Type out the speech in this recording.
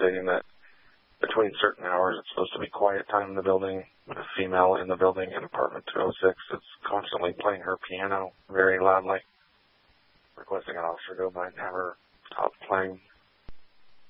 stating that between certain hours it's supposed to be quiet time in the building, but a female in the building in apartment 206 is constantly playing her piano very loudly, requesting an officer go by and have her stop playing